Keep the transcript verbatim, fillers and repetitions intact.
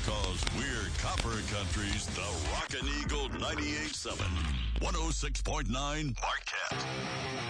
Because we're Copper Country's The Rockin' Eagle ninety-eight point seven, one oh six point nine Marquette.